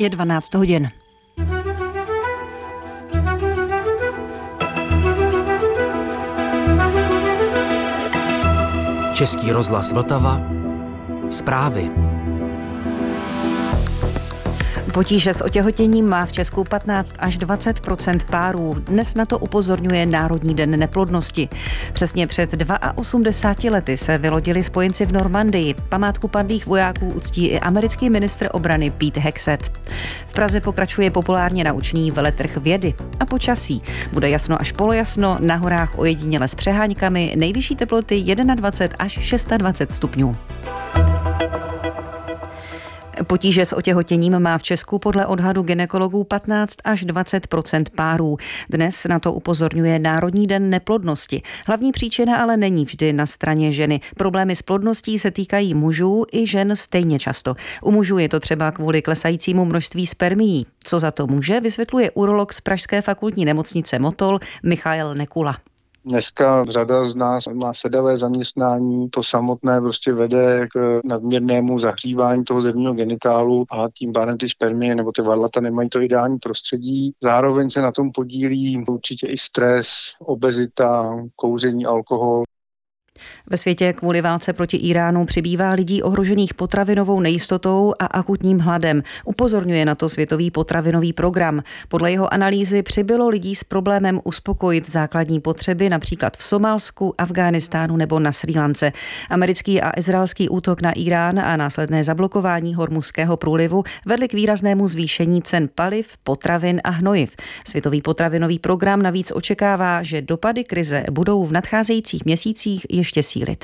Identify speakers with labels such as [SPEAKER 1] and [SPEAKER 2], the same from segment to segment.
[SPEAKER 1] Je 12 hodin.
[SPEAKER 2] Český rozhlas Vltava. Zprávy.
[SPEAKER 1] Potíže s otěhotěním má v Česku 15 až 20% párů. Dnes na to upozorňuje Národní den neplodnosti. Přesně před 82 lety se vylodili spojenci v Normandii. Památku padlých vojáků uctí i americký ministr obrany Pete Hegseth. V Praze pokračuje populárně naučný veletrh vědy a počasí. Bude jasno až polojasno, na horách ojediněle s přeháňkami, nejvyšší teploty 21 až 26 stupňů. Potíže s otěhotěním má v Česku podle odhadu gynekologů 15 až 20% párů. Dnes na to upozorňuje Národní den neplodnosti. Hlavní příčina ale není vždy na straně ženy. Problémy s plodností se týkají mužů i žen stejně často. U mužů je to třeba kvůli klesajícímu množství spermií. Co za to může, vysvětluje urolog z Pražské fakultní nemocnice Motol Michael Nekula.
[SPEAKER 3] Dneska řada z nás má sedavé zaměstnání, to samotné prostě vede k nadměrnému zahřívání toho zevního genitálu a tím pádem ty spermie nebo ty varlata nemají to ideální prostředí. Zároveň se na tom podílí určitě i stres, obezita, kouření, alkohol.
[SPEAKER 1] Ve světě kvůli válce proti Iránu přibývá lidí ohrožených potravinovou nejistotou a akutním hladem. Upozorňuje na to Světový potravinový program. Podle jeho analýzy přibylo lidí s problémem uspokojit základní potřeby například v Somálsku, Afghánistánu nebo na Srí Lance. Americký a izraelský útok na Irán a následné zablokování Hormuzského průlivu vedly k výraznému zvýšení cen paliv, potravin a hnojiv. Světový potravinový program navíc očekává, že dopady krize budou v nadcházejících měsících ještě sílit.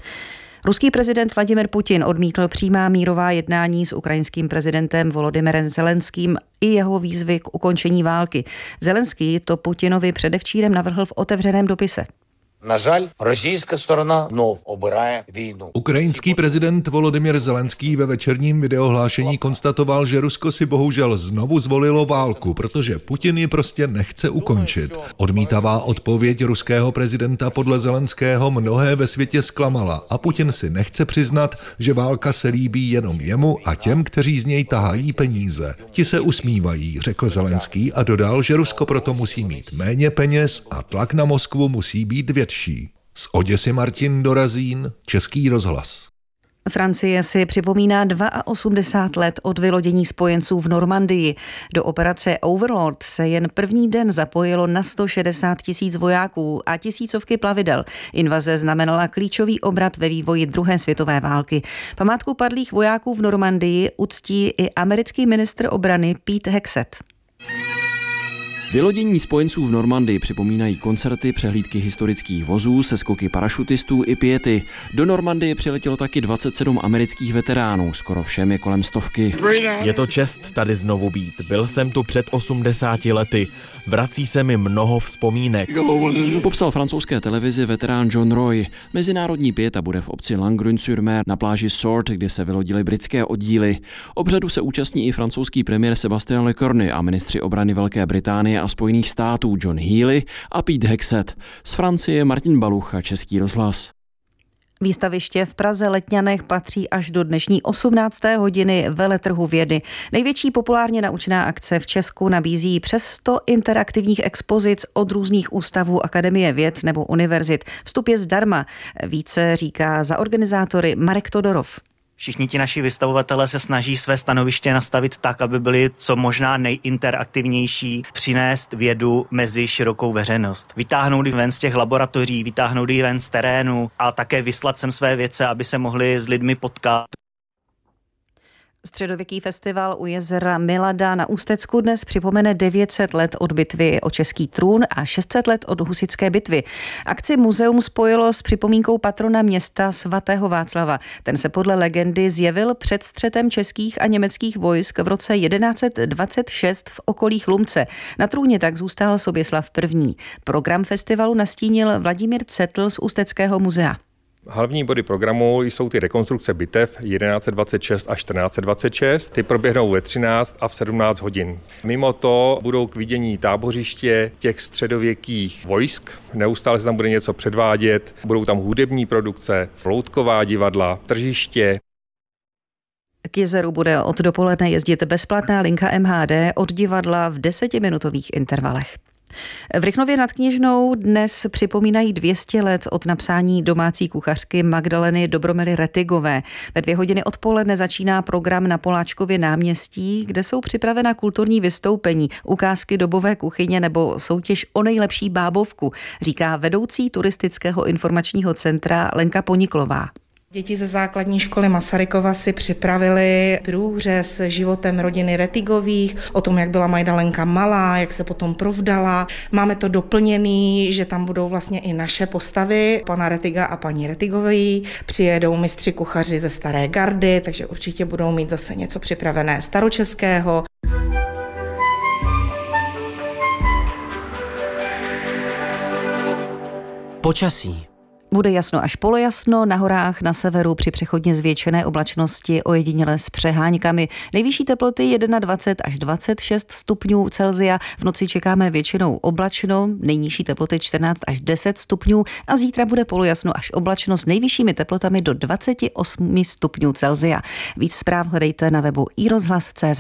[SPEAKER 1] Ruský prezident Vladimir Putin odmítl přímá mírová jednání s ukrajinským prezidentem Volodymyrem Zelenským i jeho výzvy k ukončení války. Zelenský to Putinovi předevčírem navrhl v otevřeném dopise.
[SPEAKER 4] На жаль, російська сторона знов обирає війну.
[SPEAKER 5] Ukrajinský prezident Volodymyr Zelenský ve večerním videohlášení konstatoval, že Rusko si bohužel znovu zvolilo válku, protože Putin ji prostě nechce ukončit. Odmítavá odpověď ruského prezidenta podle Zelenského mnohé ve světě zklamala a Putin si nechce přiznat, že válka se líbí jenom jemu a těm, kteří z něj tahají peníze. Ti se usmívají, řekl Zelenský a dodal, že Rusko proto musí mít méně peněz a tlak na Moskvu musí být větší. Z Oděsy Martin Dorazín, Český rozhlas.
[SPEAKER 1] Francie si připomíná 82 let od vylodění spojenců v Normandii. Do operace Overlord se jen první den zapojilo na 160 000 vojáků a tisícovky plavidel. Invaze znamenala klíčový obrat ve vývoji druhé světové války. Památku padlých vojáků v Normandii uctí i americký ministr obrany Pete Hegseth.
[SPEAKER 6] Vylodění spojenců v Normandii připomínají koncerty, přehlídky historických vozů, seskoky parašutistů i piety. Do Normandie přiletělo taky 27 amerických veteránů, skoro všem je kolem 100.
[SPEAKER 7] Je to čest tady znovu být. Byl jsem tu před 80 lety. Vrací se mi mnoho vzpomínek.
[SPEAKER 6] Popsal francouzské televizi veterán John Roy. Mezinárodní pieta bude v obci Langrune-sur-Mer na pláži Sword, kde se vylodily britské oddíly. Obřadu se účastní i francouzský premiér Sébastien Lecornu a ministři obrany Velké Británie a Spojených států John Healey a Pete Hegseth. Z Francie Martin Baluch a Český rozhlas.
[SPEAKER 1] Výstaviště v Praze Letňanech patří až do dnešní 18. hodiny veletrhu vědy. Největší populárně naučná akce v Česku nabízí přes 100 interaktivních expozic od různých ústavů Akademie věd nebo univerzit. Vstup je zdarma. Více říká za organizátory Marek Todorov.
[SPEAKER 8] Všichni ti naši vystavovatelé se snaží své stanoviště nastavit tak, aby byly co možná nejinteraktivnější, přinést vědu mezi širokou veřejnost. Vytáhnout ji ven z těch laboratoří, vytáhnout ji ven z terénu a také vyslat sem své vědce, aby se mohli s lidmi potkat.
[SPEAKER 1] Středověký festival u jezera Milada na Ústecku dnes připomene 900 let od bitvy o český trůn a 600 let od husitské bitvy. Akci muzeum spojilo s připomínkou patrona města svatého Václava. Ten se podle legendy zjevil před střetem českých a německých vojsk v roce 1126 v okolí Chlumce. Na trůně tak zůstal Soběslav I. Program festivalu nastínil Vladimír Cetl z Ústeckého muzea.
[SPEAKER 9] Hlavní body programu jsou ty rekonstrukce bitev 1126 a 1426. Ty proběhnou ve 13 a v 17 hodin. Mimo to budou k vidění tábořiště těch středověkých vojsk. Neustále se tam bude něco předvádět. Budou tam hudební produkce, loutková divadla, tržiště.
[SPEAKER 1] K jezeru bude od dopoledne jezdit bezplatná linka MHD od divadla v 10minutových intervalech. V Rychnově nad Kněžnou dnes připomínají 200 let od napsání domácí kuchařky Magdaleny Dobromily Retigové. Ve 2 hodiny odpoledne začíná program na Poláčkově náměstí, kde jsou připravena kulturní vystoupení, ukázky dobové kuchyně nebo soutěž o nejlepší bábovku, říká vedoucí turistického informačního centra Lenka Poniklová.
[SPEAKER 10] Děti ze základní školy Masarykova si připravili průřez životem rodiny Retigových, o tom, jak byla Magdalenka malá, jak se potom provdala. Máme to doplněný, že tam budou vlastně i naše postavy, pana Retiga a paní Retigový. Přijedou mistři kuchaři ze Staré gardy, takže určitě budou mít zase něco připravené staročeského.
[SPEAKER 2] Počasí.
[SPEAKER 1] Bude jasno až polojasno, na horách na severu při přechodně zvětšené oblačnosti ojediněle s přeháňkami. Nejvyšší teploty 21 až 26 stupňů Celsia, v noci čekáme většinou oblačno, nejnižší teploty 14 až 10 stupňů a zítra bude polojasno až oblačno s nejvyššími teplotami do 28 stupňů Celsia. Víc zpráv hledejte na webu iRozhlas.cz.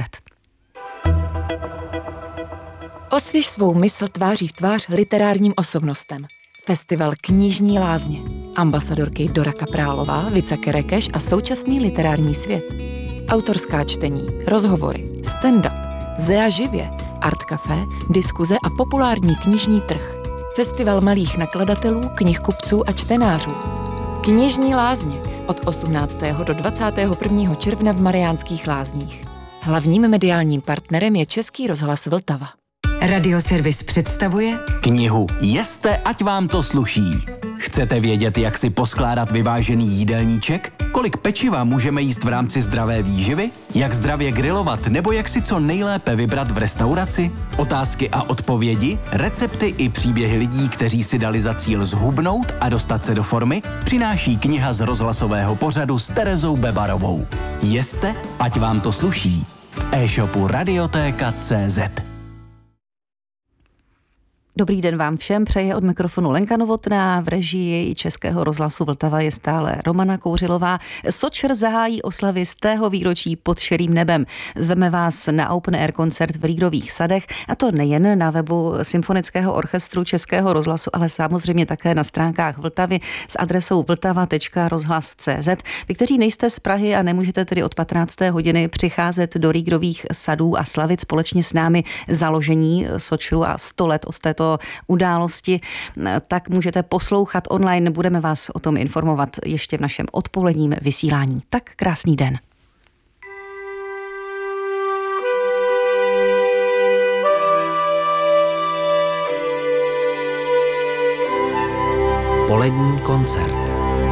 [SPEAKER 11] Osvěž svou mysl tváří v tvář literárním osobnostem. Festival Knižní lázně. Ambasadorky Dora Kaprálová, Vica Kerekeš a současný literární svět. Autorská čtení, rozhovory, stand-up, Zea živě, art café, diskuze a populární knižní trh. Festival malých nakladatelů, knihkupců a čtenářů. Knižní lázně od 18. do 21. června v Mariánských Lázních. Hlavním mediálním partnerem je Český rozhlas Vltava.
[SPEAKER 12] Radioservis představuje
[SPEAKER 2] Knihu Jeste, ať vám to sluší. Chcete vědět, jak si poskládat vyvážený jídelníček? Kolik pečiva můžeme jíst v rámci zdravé výživy? Jak zdravě grilovat nebo jak si co nejlépe vybrat v restauraci? Otázky a odpovědi, recepty i příběhy lidí, kteří si dali za cíl zhubnout a dostat se do formy, přináší kniha z rozhlasového pořadu s Terezou Bebarovou. Jeste, ať vám to sluší. V e-shopu Radiotéka.cz.
[SPEAKER 1] Dobrý den vám všem, přeje od mikrofonu Lenka Novotná, v režii Českého rozhlasu Vltava je stále Romana Kouřilová. Sočr zahájí oslavy z tého výročí pod širým nebem. Zveme vás na open air koncert v Rýrových sadech, a to nejen na webu Symfonického orchestru Českého rozhlasu, ale samozřejmě také na stránkách Vltavy s adresou vltava.rozhlas.cz. Vy, kteří nejste z Prahy a nemůžete tedy od 15. hodiny přicházet do Rýrových sadů a slavit společně s námi založení Sočru a 100 let od této události, tak můžete poslouchat online. Budeme vás o tom informovat ještě v našem odpoledním vysílání. Tak krásný den.
[SPEAKER 2] Polední koncert.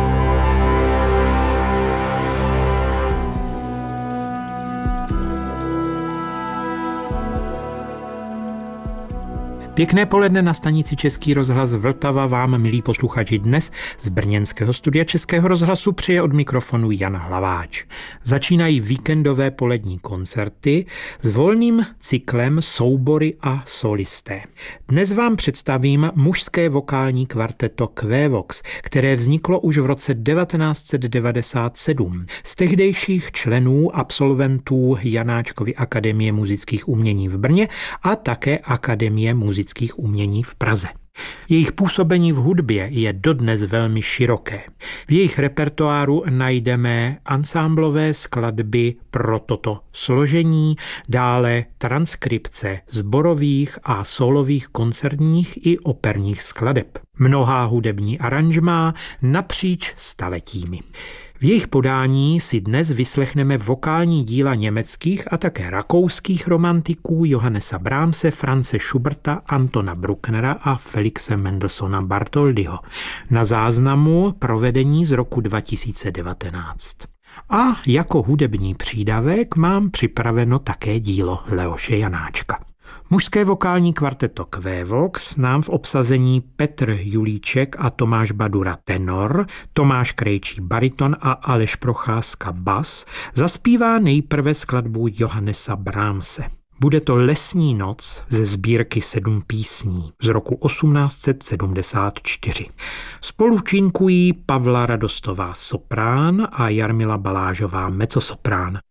[SPEAKER 13] Pěkné poledne na stanici Český rozhlas Vltava vám, milí posluchači, dnes z brněnského studia Českého rozhlasu přeje od mikrofonu Jan Hlaváč. Začínají víkendové polední koncerty s volným cyklem Soubory a solisté. Dnes vám představím mužské vokální kvarteto Quevox, které vzniklo už v roce 1997 z tehdejších členů absolventů Janáčkovy akademie muzických umění v Brně a také Akademie muzických umění v Praze. Jejich působení v hudbě je dodnes velmi široké. V jejich repertoáru najdeme ansámblové skladby pro toto složení, dále transkripce sborových a sólových koncertních i operních skladeb. Mnohá hudební aranžmá napříč staletími. V jejich podání si dnes vyslechneme vokální díla německých a také rakouských romantiků Johannesa Brahmse, Franze Schuberta, Antona Brucknera a Felixe Mendelssohna Bartholdyho na záznamu provedení z roku 2019. A jako hudební přídavek mám připraveno také dílo Leoše Janáčka. Mužské vokální kvarteto Quevox nám v obsazení Petr Julíček a Tomáš Badura tenor, Tomáš Krejčí bariton a Aleš Procházka bas zaspívá nejprve skladbu Johannesa Brahmse. Bude to Lesní noc ze sbírky 7 písní z roku 1874. Spolučinkují Pavla Radostová soprán a Jarmila Balážová mezzosoprán.